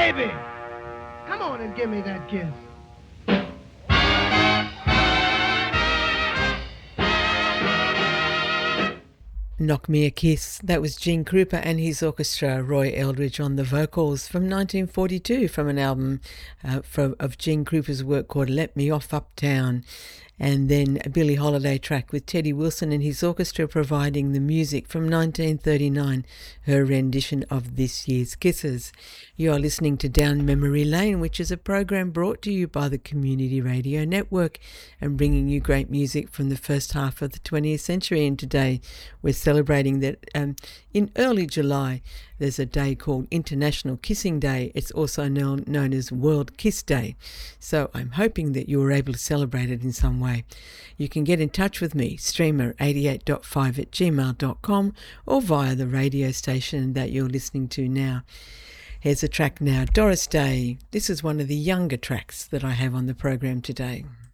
Baby, come on and give me that kiss. Knock Me a Kiss. That was Gene Krupa and his orchestra, Roy Eldridge on the vocals from 1942 from an album of Gene Krupa's work called Let Me Off Uptown. And then a Billie Holiday track with Teddy Wilson and his orchestra providing the music from 1939, her rendition of This Year's Kisses. You are listening to Down Memory Lane, which is a program brought to you by the Community Radio Network and bringing you great music from the first half of the 20th century. And today we're celebrating that in early July there's a day called International Kissing Day. It's also known as World Kiss Day. So I'm hoping that you were able to celebrate it in some way. You can get in touch with me, streamer88.5@gmail.com, or via the radio station that you're listening to now. Here's a track now, Doris Day. This is one of the younger tracks that I have on the program today.